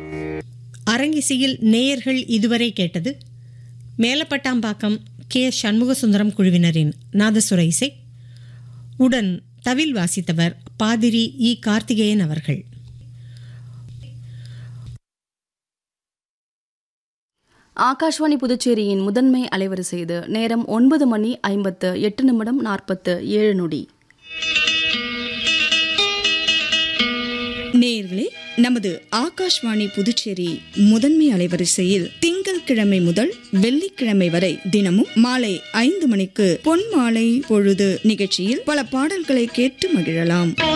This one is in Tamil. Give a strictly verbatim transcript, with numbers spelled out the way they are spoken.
அரங்கிசையில் நேயர்கள் இதுவரை கேட்டது மேலப்பட்டாம்பாக்கம் கே சண்முகசுந்தரம் குழுவினரின் நாதசுர இசை. உடன் தவில் வாசித்தவர் பாதிரி இ கார்த்திகேயன் அவர்கள். ஆகாஷ்வாணி புதுச்சேரியின் முதன்மை அலைவரிசை இது. நேரம் ஒன்பது மணி ஐம்பத்து எட்டு நிமிடம் நாற்பத்து ஏழு நொடி. நேயர்களே, நமது ஆகாஷ்வாணி புதுச்சேரி முதன்மை அலைவரிசையில் திங்கள் கிழமை முதல் வெள்ளிக்கிழமை வரை தினமும் மாலை ஐந்து மணிக்கு பொன் மாலை பொழுது நிகழ்ச்சியில் பல பாடல்களை கேட்டு மகிழலாம்.